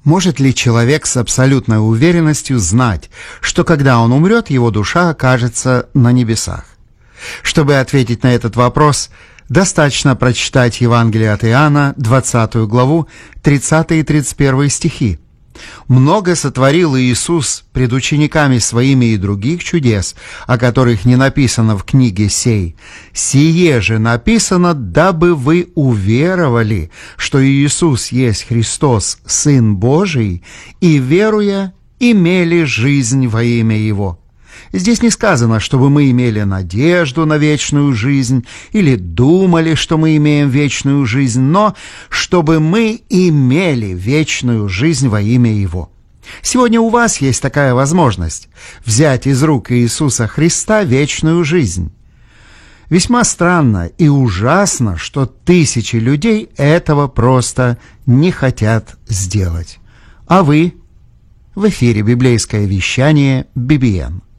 Может ли человек с абсолютной уверенностью знать, что когда он умрет, его душа окажется на небесах? Чтобы ответить на этот вопрос, достаточно прочитать Евангелие от Иоанна, 20 главу, 30 и 31 стихи. «Много сотворил Иисус пред учениками своими и других чудес, о которых не написано в книге сей. Сие же написано, дабы вы уверовали, что Иисус есть Христос, Сын Божий, и, веруя, имели жизнь во имя Его». Здесь не сказано, чтобы мы имели надежду на вечную жизнь или думали, что мы имеем вечную жизнь, но чтобы мы имели вечную жизнь во имя Его. Сегодня у вас есть такая возможность взять из рук Иисуса Христа вечную жизнь. Весьма странно и ужасно, что тысячи людей этого просто не хотят сделать. А вы? В эфире библейское вещание BBN.